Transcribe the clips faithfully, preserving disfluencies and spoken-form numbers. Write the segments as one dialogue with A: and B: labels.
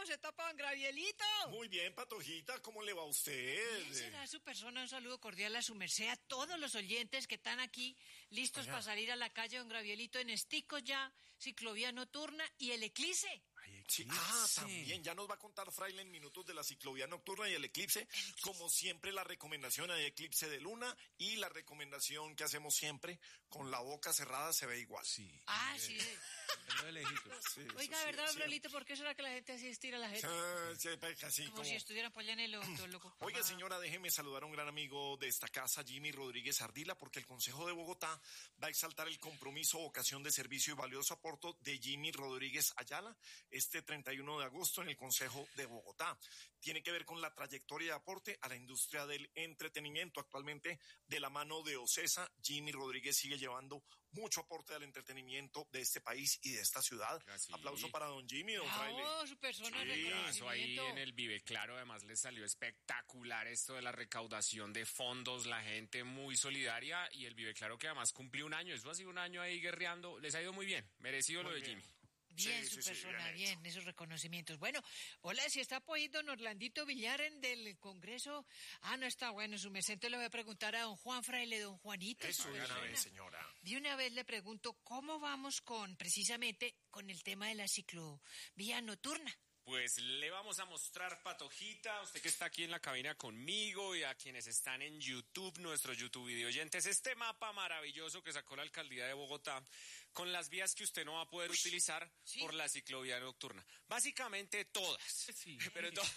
A: se tapa don Gabrielito?
B: Muy bien, Patojita, ¿cómo le va a usted?
A: ¿Quién será su persona? Un saludo cordial a su merced, a todos los oyentes que están aquí listos
B: Oiga.
A: para salir a la calle, don Gabrielito, en Esticos ya, ciclovía nocturna y el eclipse.
C: Ay,
B: Sí, ah, también, ya nos va a contar Fraile en minutos de la ciclovía nocturna y el eclipse. Como siempre, la recomendación hay eclipse de luna y la recomendación que hacemos siempre, con la boca cerrada se ve igual.
C: Sí.
A: Ah, sí.
C: Lo de lejitos.
B: Sí,
A: Oiga,
B: eso sí,
A: ¿verdad, don
B: sí.
A: Gabrielito? ¿Por qué será que la gente así estira la gente?
B: Ah, sí, pues, así
A: Como,
B: como-
A: si estuvieran por allá en el odontólogo.
B: Oiga,
A: Ah.
B: señora, déjeme saludar a un gran amigo de esta casa, Jimmy Rodríguez Ardila, porque el Consejo de Bogotá va a exaltar el compromiso, vocación de servicio y valioso aporte de Jimmy Rodríguez Ayala este treinta y uno de agosto en el Consejo de Bogotá. Tiene que ver con la trayectoria de aporte a la industria del entretenimiento. Actualmente, de la mano de OCESA, Jimmy Rodríguez sigue llevando mucho aporte al entretenimiento de este país y de esta ciudad.
C: Así.
B: Aplauso para don Jimmy, don Fraile.
A: Bravo, su persona de
B: Sí,
C: Eso ahí
A: reconocimiento.
C: en el Vive Claro, además les salió espectacular esto de la recaudación de fondos, la gente muy solidaria y el Vive Claro que además cumplió un año, eso ha sido un año ahí guerreando, les ha ido muy bien, merecido
B: Muy
C: lo de
B: bien.
C: Jimmy.
A: Bien,
B: Sí,
A: su
B: sí, sí,
A: persona,
B: bien
A: bien, esos reconocimientos. Bueno, hola, si está apoyando don Orlandito Villar en del Congreso. Ah, no está bueno, su merced. Entonces le voy a preguntar a don Juan Fraile, don Juanito.
B: Eso
A: su
B: de una
A: persona.
B: vez, señora.
A: De una vez le pregunto, ¿cómo vamos con, precisamente, con el tema de la ciclovía nocturna?
C: Pues le vamos a mostrar, Patojita, usted que está aquí en la cabina conmigo y a quienes están en YouTube, nuestros YouTube video oyentes, este mapa maravilloso que sacó la Alcaldía de Bogotá con las vías que usted no va a poder utilizar
A: sí.
C: por la ciclovía nocturna. Básicamente todas.
D: Sí.
C: Pero to-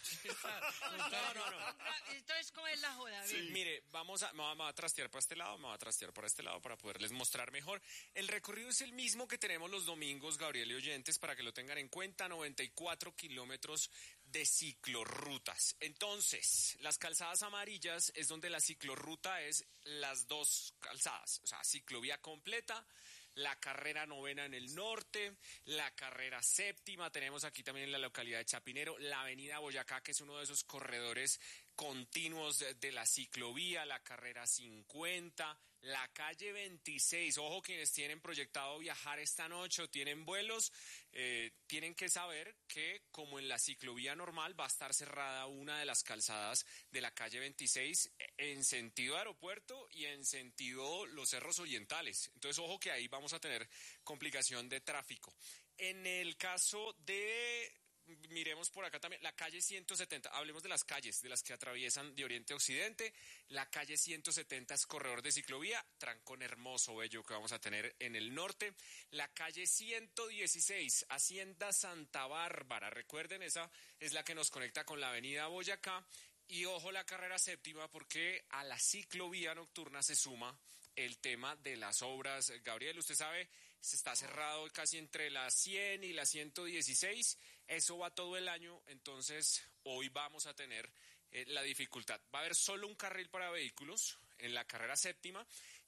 C: no, no, no.
A: Entonces, ¿cómo es la joda? A ver.
C: Mire, vamos a, me va, me va a trastear para este lado, me va a trastear para este lado para poderles mostrar mejor. El recorrido es el mismo que tenemos los domingos, Gabriel y oyentes, para que lo tengan en cuenta, noventa y cuatro kilómetros de ciclorrutas. Entonces, las calzadas amarillas es donde la ciclorruta es las dos calzadas, o sea, ciclovía completa. La carrera novena en el norte, la carrera séptima, tenemos aquí también en la localidad de Chapinero, la avenida Boyacá, que es uno de esos corredores continuos de, de la ciclovía, la carrera cincuenta, la calle veintiséis, ojo quienes tienen proyectado viajar esta noche o tienen vuelos, eh, tienen que saber que como en la ciclovía normal va a estar cerrada una de las calzadas de la calle veintiséis en sentido aeropuerto y en sentido los cerros orientales, entonces ojo que ahí vamos a tener complicación de tráfico. En el caso de... Miremos por acá también, la calle ciento setenta, hablemos de las calles, de las que atraviesan de oriente a occidente, la calle ciento setenta es corredor de ciclovía, trancón hermoso, bello que vamos a tener en el norte, la calle ciento dieciséis, Hacienda Santa Bárbara, recuerden, esa es la que nos conecta con la avenida Boyacá, y ojo la carrera séptima porque a la ciclovía nocturna se suma el tema de las obras. Gabriel, usted sabe, se está cerrado casi entre la cien y la ciento dieciséis, eso va todo el año, entonces hoy vamos a tener eh, la dificultad. Va a haber solo un carril para vehículos en la carrera séptima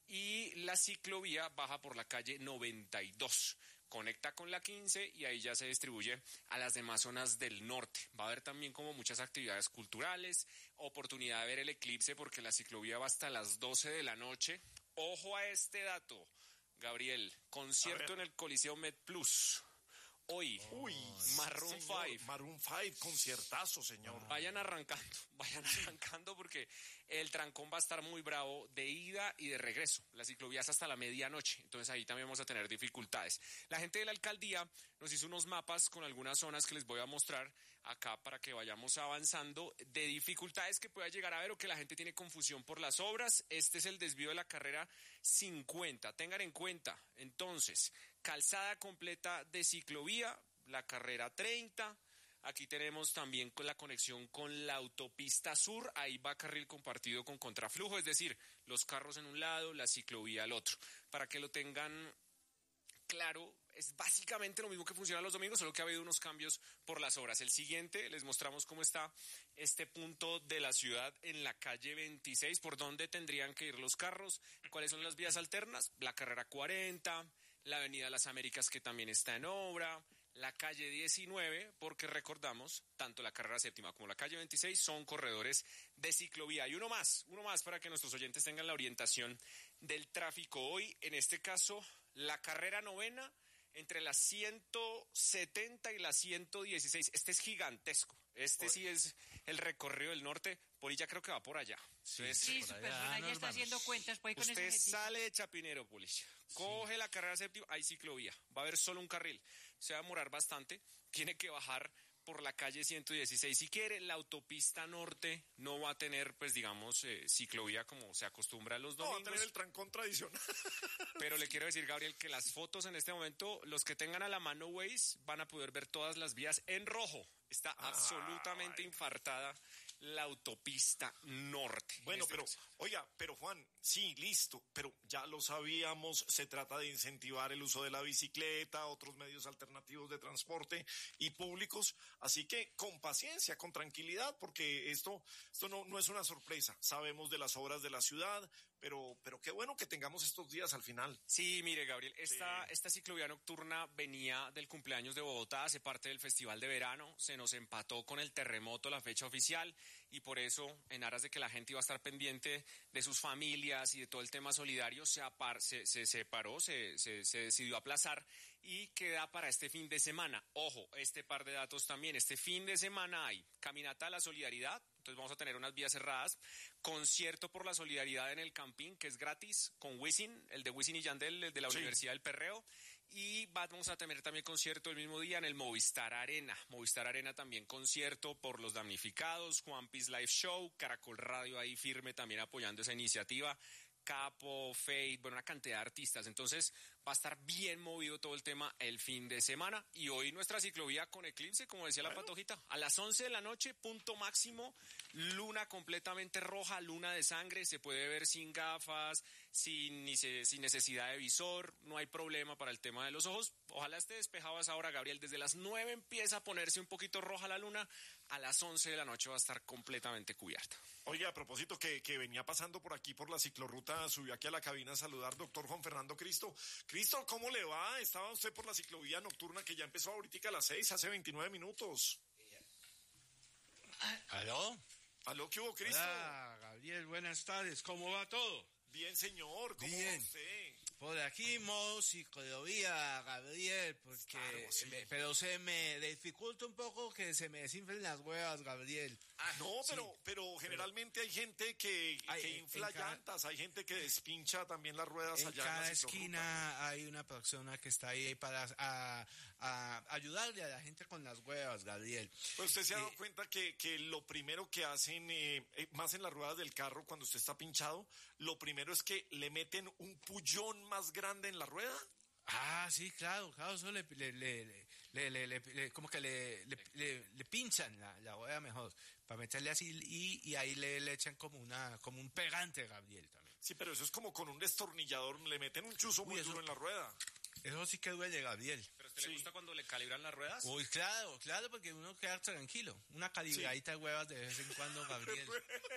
C: y la ciclovía baja por la calle noventa y dos. Conecta con la quince y ahí ya se distribuye a las demás zonas del norte. Va a haber también como muchas actividades culturales, oportunidad de ver el eclipse porque la ciclovía va hasta las doce de la noche. Ojo a este dato, Gabriel, concierto en el Coliseo Med Plus. Hoy,
B: Uy,
C: Maroon
B: señor,
C: cinco.
B: Maroon cinco, conciertazo, señor.
C: Vayan arrancando, vayan arrancando porque el trancón va a estar muy bravo de ida y de regreso. La ciclovía es hasta la medianoche, entonces ahí también vamos a tener dificultades. La gente de la alcaldía nos hizo unos mapas con algunas zonas que les voy a mostrar acá para que vayamos avanzando de dificultades que pueda llegar a ver o que la gente tiene confusión por las obras. Este es el desvío de la carrera cincuenta. Tengan en cuenta, entonces, calzada completa de ciclovía, la carrera treinta. Aquí tenemos también con la conexión con la autopista sur, ahí va carril compartido con contraflujo, es decir, los carros en un lado, la ciclovía al otro. Para que lo tengan claro, es básicamente lo mismo que funciona los domingos, solo que ha habido unos cambios por las obras. El siguiente, les mostramos cómo está este punto de la ciudad en la calle veintiséis, por dónde tendrían que ir los carros, cuáles son las vías alternas, la carrera cuarenta, la avenida Las Américas que también está en obra, la calle diecinueve, porque recordamos, tanto la carrera séptima como la calle veintiséis son corredores de ciclovía. Y uno más, uno más para que nuestros oyentes tengan la orientación del tráfico hoy, en este caso, la carrera novena entre las ciento setenta y las ciento dieciséis. Este es gigantesco. Este sí es el recorrido del norte. Polilla creo que va por allá.
A: Sí, sí súper bien. Allá está haciendo cuentas pues, con
C: Usted
A: ese
C: sale de Chapinero, Polilla. Coge sí. la carrera séptima, hay ciclovía. Va a haber solo un carril. Se va a demorar bastante. Tiene que bajar por la calle ciento dieciséis. Si quiere, la autopista norte no va a tener, pues digamos, eh, ciclovía como se acostumbra a los domingos.
B: No, va a tener el trancón tradicional.
C: Pero le quiero decir, Gabriel, que las fotos en este momento, los que tengan a la mano Waze van a poder ver todas las vías en rojo. Está ah, absolutamente ay. infartada la autopista norte.
B: Bueno,
C: este
B: pero,
C: caso.
B: oiga, pero Juan, sí, listo, pero ya lo sabíamos, se trata de incentivar el uso de la bicicleta, otros medios alternativos de transporte y públicos, así que con paciencia, con tranquilidad, porque esto, esto no, no es una sorpresa. Sabemos de las obras de la ciudad, pero, pero qué bueno que tengamos estos días al final.
C: Sí, mire, Gabriel, esta,
B: sí.
C: esta ciclovía nocturna venía del cumpleaños de Bogotá, hace parte del Festival de Verano, se nos empató con el terremoto la fecha oficial y por eso, en aras de que la gente iba a estar pendiente de sus familias y de todo el tema solidario, se, apar, se, se separó, se, se, se decidió aplazar y queda para este fin de semana. Ojo, este par de datos también, este fin de semana hay Caminata a la Solidaridad. Entonces vamos a tener unas vías cerradas, concierto por la solidaridad en el Campín, que es gratis, con Wisin, el de Wisin y Yandel, el de la sí. Universidad del Perreo, y vamos a tener también concierto el mismo día en el Movistar Arena. Movistar Arena también concierto por los damnificados, Juan Piz Live Show, Caracol Radio ahí firme también apoyando esa iniciativa, Capo, Fate, bueno, una cantidad de artistas. Entonces va a estar bien movido todo el tema el fin de semana. Y hoy nuestra ciclovía con eclipse, como decía bueno. la Patojita, a las once de la noche, punto máximo, luna completamente roja, luna de sangre, se puede ver sin gafas, sin, ni se, sin necesidad de visor, no hay problema para el tema de los ojos. Ojalá esté despejado a esa hora, Gabriel. Desde las nueve empieza a ponerse un poquito roja la luna, a las once de la noche va a estar completamente cubierta.
B: Oye, a propósito que, que venía pasando por aquí por la ciclorruta, subió aquí a la cabina a saludar doctor Juan Fernando Cristo. Cristo, ¿cómo le va? Estaba usted por la ciclovía nocturna que ya empezó ahorita a las seis, hace veintinueve minutos.
D: ¿Aló?
B: ¿Aló, qué hubo, Cristo?
D: Hola, Gabriel, buenas tardes, ¿cómo va todo?
B: Bien, señor, ¿cómo
D: Bien.
B: va usted?
D: Por aquí, modo ciclovía, Gabriel, porque claro, sí. me, pero se me dificulta un poco que se me desinflen las huevas, Gabriel.
B: Ah, no, pero, sí. pero generalmente hay gente que, hay, que infla cada, llantas, hay gente que despincha también las ruedas
D: en
B: allá.
D: Cada
B: en cada
D: esquina hay una persona que está ahí para a, a ayudarle a la gente con las huevas, Gabriel.
B: Pues usted se ha dado
D: eh,
B: cuenta que, que lo primero que hacen, eh, más en las ruedas del carro, cuando usted está pinchado, lo primero es que le meten un pullón más grande en la rueda.
D: Ah, sí, claro, claro, eso le, le, le, le, le, le, le como que le, le, le, le pinchan la, la rueda mejor, para meterle así y, y ahí le, le echan como una, como un pegante, Gabriel, también.
B: Sí, pero eso es como con un destornillador, le meten un chuzo muy Uy, eso, duro en la rueda.
D: Eso sí que duele, Gabriel.
C: ¿Pero a usted
B: sí.
C: le gusta cuando le calibran las ruedas?
D: Uy, claro, claro, porque uno queda tranquilo. Una calibradita sí. de huevas de vez en cuando, Gabriel.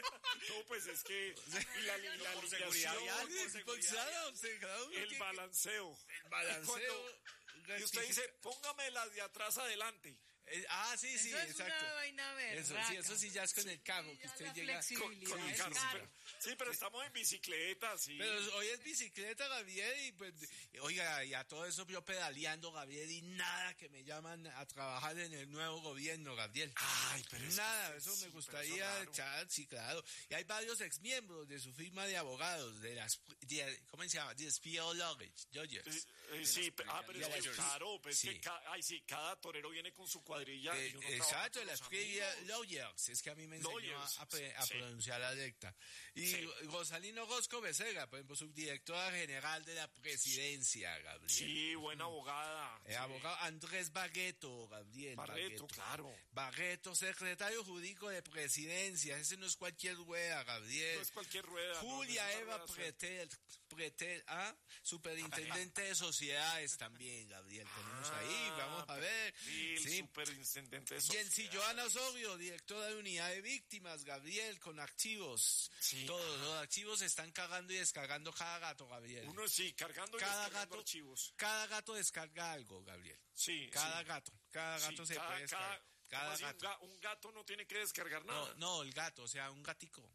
B: No, pues es que y la, la, la
C: por seguridad,
B: por
D: seguridad, por claro, sí, claro,
B: el
D: que,
B: balanceo.
D: El balanceo.
B: Y, cuando, y usted dice, póngame las de atrás adelante.
D: Eh, ah, sí, sí,
A: eso es
D: exacto.
A: Una vaina
D: eso, sí, eso sí ya es con sí, el carro, que usted llega
B: con, con el carro. Sí, pero, sí, pero estamos en bicicleta, sí.
D: Pero hoy es bicicleta, Gabriel, y pues, oiga, y a todo eso yo pedaleando, Gabriel, y nada que me llaman a trabajar en el nuevo gobierno, Gabriel.
B: Ay, pero
D: nada,
B: es que,
D: eso
B: sí,
D: me gustaría echar, sí, claro. Y hay varios exmiembros de su firma de abogados, de las, de, ¿cómo se llama? De Spio Luggage, Dodgers.
B: Eh, eh, sí, ah, pero es que claro, pues sí. que ca, ay, sí, cada torero viene con su cuadrilla.
D: Eh, exacto, la Spio Luggers, es que a mí me enseñó Lawyers, a, a, a sí. pronunciar la lecta. Y sí. Rosalino Rosco Becerra, por ejemplo, subdirectora general de la presidencia, Gabriel.
B: Sí, buena abogada.
D: Eh,
B: sí.
D: Abogado Andrés Barreto, Gabriel.
B: Barreto, Barreto, claro.
D: Barreto, secretario jurídico de presidencia. Ese no es cualquier rueda, Gabriel.
B: No es cualquier rueda.
D: Julia
B: no, no
D: Eva Pretel, Pretel, ¿ah? Superintendente de sociedades también, Gabriel. Tenemos ah, ahí, vamos a ver.
B: Sí, sí. Superintendente de sociedades.
D: Jensi Joana Osorio, directora de unidad de víctimas, Gabriel, con archivos. Sí. Todos los archivos se están cargando y descargando cada gato, Gabriel.
B: Uno sí, cargando y cada descargando gato, archivos.
D: Cada gato descarga algo, Gabriel.
B: Sí.
D: Cada
B: sí.
D: gato, cada gato sí, se
B: cada,
D: puede descargar.
B: Cada, cada gato. Un, ga, un gato no tiene que descargar nada.
D: No, no, el gato, o sea, un gatico. Un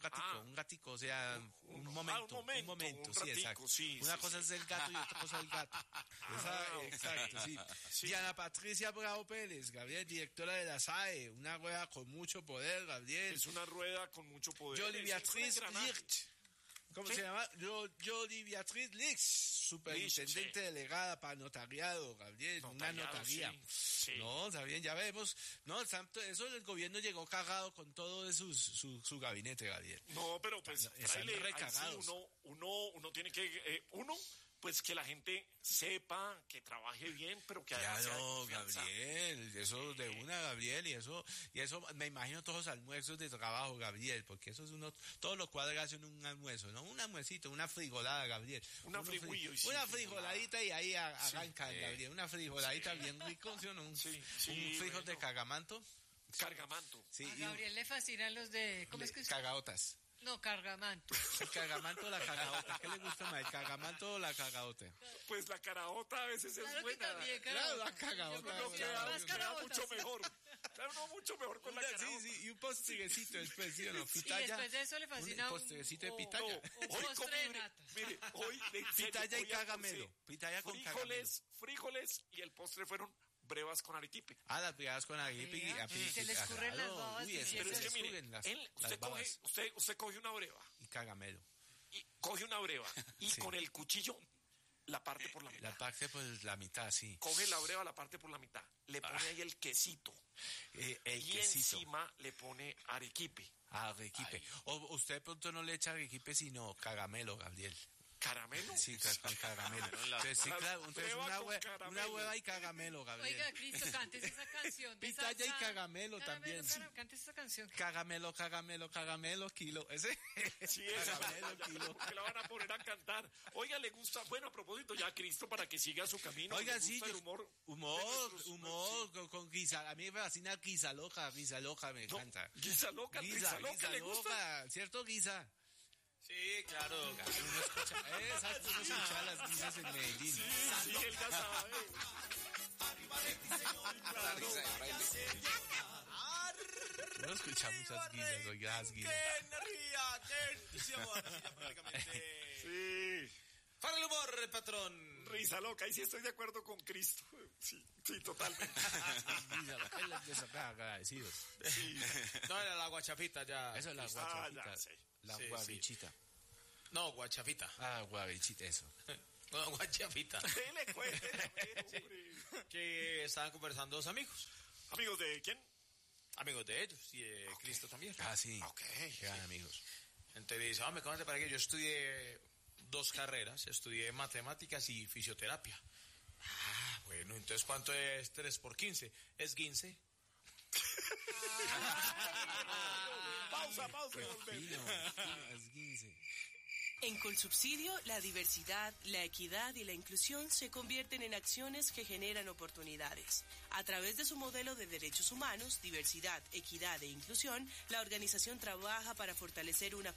D: gatico,
B: Ah.
D: un gatico, o sea, un,
B: un-
D: momento,
B: ah, un momento,
D: un momento,
B: un
D: sí,
B: ratico,
D: exacto.
B: sí,
D: Una
B: sí,
D: cosa
B: sí.
D: es el gato y otra cosa es el gato. Esa-
B: Ah,
D: exacto, sí.
B: Sí.
D: Diana Patricia Bravo Pérez, Gabriel, directora de la S A E, una rueda con mucho poder, Gabriel.
B: Es una rueda con mucho poder.
D: Yoli
B: es- es un
D: Beatriz
B: engranaje.
D: Licht. ¿Cómo
B: ¿Qué?
D: se llama? Yo- Yoli Beatriz Licht, superintendente
B: sí.
D: delegada para notariado, Gabriel, una
B: Notariado,
D: notaría.
B: sí, sí.
D: No, está bien, ya vemos. No, tanto, eso el gobierno llegó cagado con todo de sus, su, su gabinete, Gabriel.
B: No, pero pues,
D: Están
B: fraile, ahí sí
D: recagados.
B: uno, uno, uno tiene que, eh, uno, pues que la gente sepa, que trabaje bien, pero que además sea de
D: Claro,
B: confianza.
D: Gabriel, eso de una, Gabriel, y eso, y eso, me imagino todos los almuerzos de trabajo, Gabriel, porque eso es uno, todos los cuadros hacen un almuerzo, ¿no? Un almuercito, una frijolada, Gabriel.
B: Una
D: Uno
B: frigüillo,
D: fri-
B: sí,
D: Una
B: frijolada.
D: frijoladita y ahí a- arrancan, Gabriel, una frijoladita bien rico, ¿sí o no? Un,
B: Sí, sí,
D: un frijol de
B: bueno.
D: cagamanto,
B: Cargamanto.
D: sí,
A: A
D: y un-
A: Gabriel le fascinan los de... ¿Cómo es que es?
D: cagaotas.
A: No, cargamanto.
D: El cagamanto o la cagaota, ¿qué le gusta más, el cagamanto o la cagaota?
B: Pues la caraota a veces es
A: Claro que
B: buena.
A: también,
D: Claro,
A: caraota.
D: la cagaota,
A: Yo
B: Lo
A: creo
B: que
A: que
B: da,
A: más
B: que da
A: caraotas.
B: mucho mejor. Claro, no, mucho mejor con la
D: Una-
B: caraota.
D: sí, sí, y un postrecito después, ¿sí o no?
A: Y
D: Pitaya.
A: después de eso le fascina
D: un
A: un...
D: postrecito de
A: o-
D: pitaya.
A: o-
B: No,
A: Un
B: hoy
A: postre
B: comí,
A: de
B: mire,
A: nata.
B: mire, hoy de serio,
D: Pitaya y
B: hoy
D: cagamelo.
B: almorcé
D: Pitaya con
B: frijoles, frijoles y el postre fueron brevas con arequipe.
D: Ah, las brigadas con arequipe y
A: Vea,
D: api-
A: se le
D: ah,
A: escurren las
D: claro.
A: babas
D: Uy,
A: de
D: eso
A: Pero
B: Pero
A: es
B: es
D: se
B: que mire,
D: escurren las,
B: él-
D: las
B: usted, coge,
D: babas
B: usted, usted coge una breva
D: y cagamelo.
B: y coge una breva y
D: Sí.
B: con el cuchillo la parte por la mitad.
D: La parte pues la mitad, sí.
B: Coge la breva, la parte por la mitad. Le pone ahí el quesito.
D: Eh, el
B: y
D: quesito.
B: encima le pone arequipe.
D: Ah, arequipe. O usted de pronto no le echa arequipe, sino cagamelo, Gabriel.
B: ¿Caramelo?
D: Sí, ca- con cagamelo. Entonces, sí,
B: las
D: claro, entonces
B: breva
D: una,
B: con
D: hue-
B: caramelo.
D: una hueva y cagamelo, Gabriel.
A: Oiga, Cristo, cantes esa canción. de
D: Pitaya y
A: salsa.
D: cagamelo también, sí.
A: cara- Cantes esa canción.
D: Cagamelo, cagamelo, cagamelo, kilo. Ese.
B: Sí, esa
D: Caramelo,
B: ya,
D: kilo.
B: que la van a poner a cantar. Oiga, le gusta, bueno, a propósito, ya Cristo para que siga su camino.
D: Oiga,
B: le
D: sí,
B: gusta el
D: yo-
B: humor.
D: humor,
B: de nuestros-
D: humor, con, con guisa. A mí me fascina guisa loca, guisa loca, me
B: No,
D: encanta.
B: guisa loca,
D: Guisa,
B: guisa loca,
D: guisa
B: ¿le gusta?
D: loca, ¿cierto, guisa?
E: Sí, claro.
D: Uno escucha, eh, exacto, uno escucha las guisas en Medellín.
B: Sí, sí, él ya sabe.
D: Uno escucha muchas guisas, oiga, las guisas.
E: ¡Qué energía! ¡Qué entusiasmo! Energía prácticamente.
B: Sí,
E: Para el humor, patrón.
B: risa loca, ahí sí estoy de acuerdo con Cristo. Sí, sí, totalmente.
D: Guisa loca, es las desagradecidos.
E: No, era la guachafita ya.
D: Eso es la
B: Ah,
D: guachafita.
B: ya sé.
D: La
E: Sí, sí.
D: guavichita.
E: No, guachafita.
D: Ah, guavichita, eso.
E: No, guachafita.
B: Dele, cuénteme, hombre.
E: Que estaban conversando dos amigos.
B: Amigos de quién?
E: Amigos de ellos y de Cristo también.
D: Ah, sí.
B: Ok.
D: Eran amigos.
E: Entonces dice, hombre, ¿cómo te parece que yo estudié dos carreras? Estudié matemáticas y fisioterapia. Ah, bueno, entonces ¿cuánto es tres por quince? Es quince.
B: Pausa, pausa y volvemos.
D: Fino, fino, esguince.
F: En Colsubsidio, la diversidad, la equidad y la inclusión se convierten en acciones que generan oportunidades. A través de su modelo de derechos humanos, diversidad, equidad e inclusión, la organización trabaja para fortalecer una